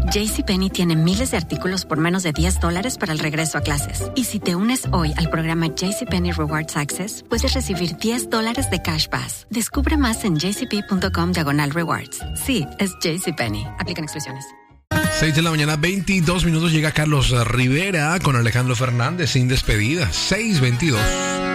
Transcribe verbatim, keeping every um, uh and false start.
JCPenney tiene miles de artículos por menos de diez dólares para el regreso a clases. Y si te unes hoy al programa JCPenney Rewards Access, puedes recibir diez dólares de Cash Pass. Descubre más en jcp.com diagonal rewards. Sí, es JCPenney. Aplican exclusiones. seis de la mañana, veintidós minutos. Llega Carlos Rivera con Alejandro Fernández sin despedida. seis veintidós.